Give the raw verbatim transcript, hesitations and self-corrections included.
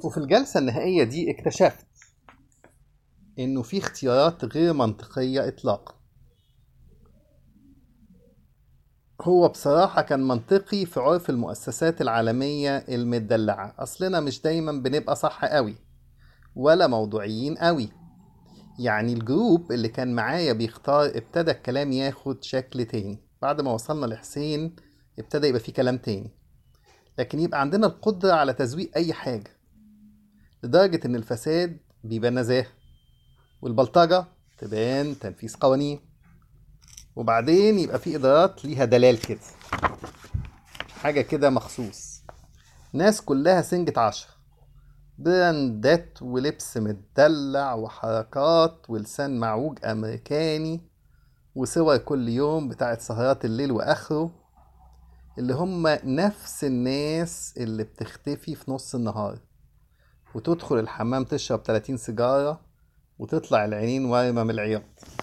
وفي الجلسة النهائية دي اكتشفت إنه في اختيارات غير منطقية إطلاقا. هو بصراحة كان منطقي في عرف المؤسسات العالمية المدلعة، أصلنا مش دايما بنبقى صح قوي ولا موضوعيين قوي. يعني الجروب اللي كان معايا بيختار ابتدى الكلام ياخد شكل تاني، بعد ما وصلنا لحسين ابتدى يبقى فيه كلام تاني، لكن يبقى عندنا القدرة على تزويق أي حاجة، لدرجة إن الفساد بيبان نزاهة والبلطجة تبان تنفيذ قوانين، وبعدين يبقى في إدارات ليها دلال كده، حاجة كده مخصوص، ناس كلها سنجة عشرة، براندات ولبس متدلع وحركات ولسان معوج أمريكاني وصور كل يوم بتاعت سهرات الليل وآخره، اللي هم نفس الناس اللي بتختفي في نص النهار وتدخل الحمام تشرب تلاتين سيجارة وتطلع العينين وارمة من العياط.